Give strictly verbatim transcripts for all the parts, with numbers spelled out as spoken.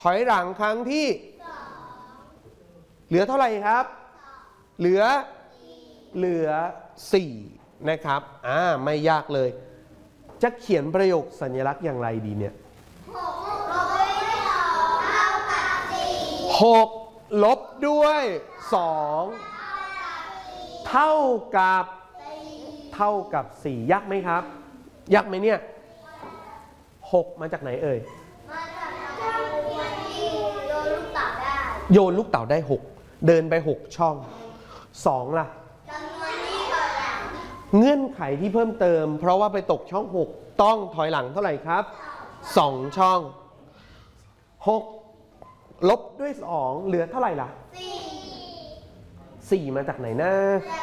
ถอยหลังครั้งที่เหลือเท่าไหร่ครับเหลือเหลือสี่นะครับอ่าไม่ยากเลยจะเขียนประโยคสัญลักษณ์อย่างไรดีเนี่ยหกลบด้วยสองเท่ากับเท่ากับสี่ยากไหมครับยากไหมเนี่ยหกมาจากไหนเอ่ยโยนลูกเต๋าได้หกเดินไปหกช่องสองล่ะเงื่อนไขที่เพิ่มเติมเพราะว่าไปตกช่องหกต้องถอยหลังเท่าไหร่ครับสองช่องหกลบด้วยสองเหลือเท่าไหร่ล่ะสี่มาจากไหนนะ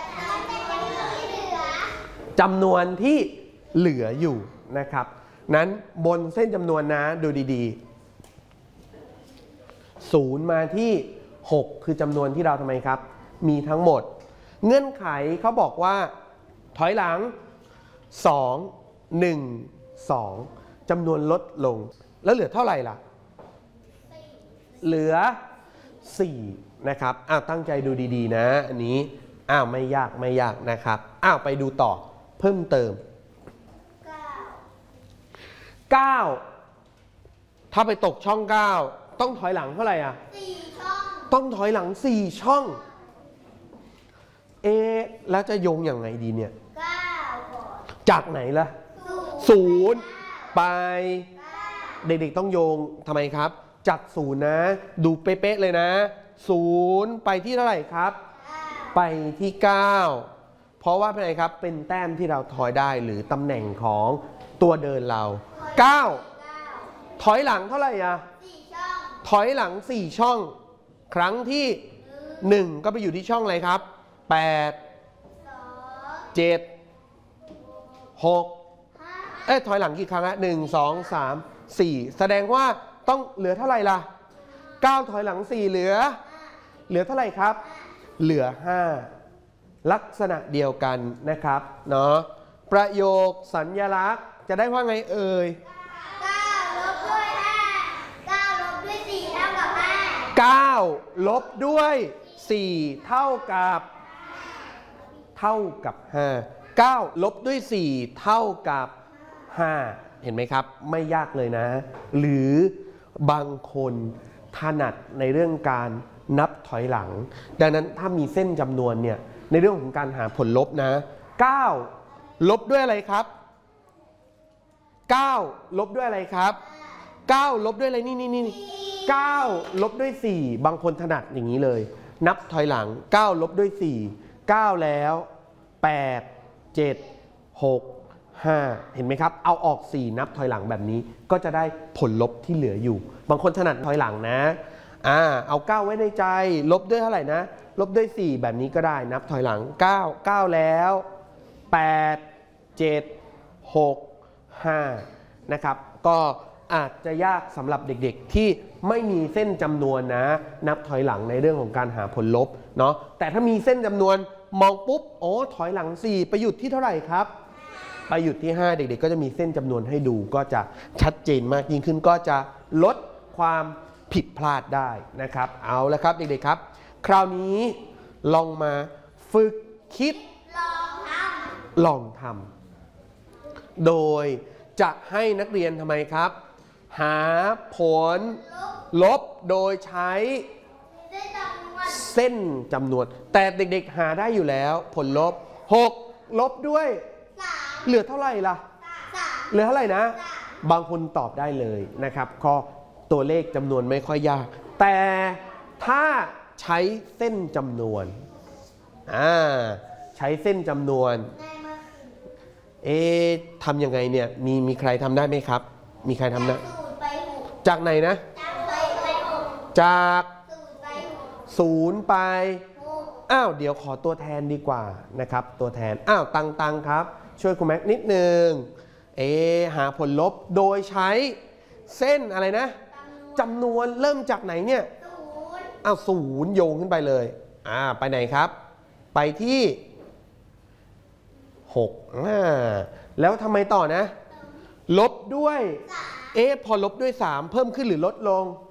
จำนวนที่เหลืออยู่นะครับนั้นบนเส้นจำนวนนะดูดีๆศูนย์มาที่หกคือจำนวนที่เราทำไมครับมีทั้งหมดเงื่อนไขเขาบอกว่าถอยหลังสอง หนึ่ง สองจำนวนลดลงแล้วเหลือเท่าไหร่ล่ะเหลือสี่นะครับอ้าวตั้งใจดูดีๆนะอันนี้อ้าวไม่ยากไม่ยากนะครับอ้าวไปดูต่อเพิ่มเติมเก้าถ้าไปตกช่องเก้าต้องถอยหลังเท่าไหร่อ่ะสี่ช่องต้องถอยหลังสี่ช่องเอ๊ะแล้วจะโยงอย่างไงดีเนี่ยเก้าจากไหนล่ะศูนย์ไปเด็กๆต้องโยงทำไมครับจากศูนย์นะดูเป๊ะๆเลยนะศูนย์ไปที่เท่าไหร่ครับไปที่เก้าเพราะว่าเป็นไงครับเป็นแต้มที่เราถอยได้หรือตำแหน่งของตัวเดินเราเก้าถอยหลังเท่าไหร่อ่ะถอยหลังสี่ช่องครั้งที่หนึ่งก็ไปอยู่ที่ช่องอะไรครับแปด เจ็ด หกเอ๊ะถอยหลังกี่ครั้งละหนึ่ง สอง สาม สี่แสดงว่าต้องเหลือเท่าไหร่ล่ะเก้าถอยหลังสี่เหลือเหลือเท่าไหร่ครับเหลือห้าลักษณะเดียวกันนะครับเนาะประโยคสัญลักษณ์จะได้ว่าไงเอ่ยเก้าลบด้วยห้า เก้าลบด้วยสี่เท่ากับห้า เก้าลบด้วยสี่เท่ากับเท่ากับห้า เก้าลบด้วยสี่เท่ากับห้าเห็นไหมครับไม่ยากเลยนะหรือบางคนถนัดในเรื่องการนับถอยหลังดังนั้นถ้ามีเส้นจำนวนเนี่ยในเรื่องของการหาผลลบนะเก้าลบด้วยอะไรครับเก้าลบด้วยอะไรครับเก้าลบด้วยอะไรนี่นี่นี่เก้าลบด้วยสี่บางคนถนัดอย่างนี้เลยนับถอยหลังเก้าลบด้วยสี่เก้าแล้วแปด เจ็ด หก ห้าเห็นไหมครับเอาออกสี่นับถอยหลังแบบนี้ก็จะได้ผลลบที่เหลืออยู่บางคนถนัดถอยหลังนะอ่าเอาเก้าไว้ในใจลบด้วยเท่าไหร่นะลบด้วยสี่แบบนี้ก็ได้นับถอยหลังเก้า เก้าแล้วแปด เจ็ด หก ห้านะครับก็อาจจะยากสำหรับเด็กๆที่ไม่มีเส้นจำนวนนะนับถอยหลังในเรื่องของการหาผลลบเนาะแต่ถ้ามีเส้นจำนวนมองปุ๊บโอ้ถอยหลังสี่ไปหยุดที่เท่าไหร่ครับไปหยุดที่ห้าเด็กๆก็จะมีเส้นจำนวนให้ดูก็จะชัดเจนมากยิ่งขึ้นก็จะลดความผิดพลาดได้นะครับเอาละครับเด็กๆครับคราวนี้ลองมาฝึกคิดลองทำลองทำโดยจะให้นักเรียนทำไมครับหาผลลบโดยใช้เส้นจำนวนแต่เด็กๆหาได้อยู่แล้วผลลบหกลบด้วยเหลือเท่าไหร่ล่ะเหลือเท่าไหร่นะบางคนตอบได้เลยนะครับข้อตัวเลขจำนวนไม่ค่อยยากแต่ถ้าใช้เส้นจำนวนอ่าใช้เส้นจำนวนเอ๊ะทำยังไงเนี่ยมีมีใครทำได้ไหมครับมีใครทำได้จากไหนนะจากศูนย์ไปอ้าวเดี๋ยวขอตัวแทนดีกว่านะครับตัวแทนอ้าวตังตังครับช่วยคุณแม็กนิดนึงเอ๊ะหาผลลบโดยใช้เส้นอะไรนะจำนวนเริ่มจากไหนเนี่ยอ้าวศูนย์โยงขึ้นไปเลยอ่าไปไหนครับไปที่หกอ่าแล้วทำไมต่อนะลบด้วยเอ๊ะพอลบด้วยสามเพิ่มขึ้นหรือลดลง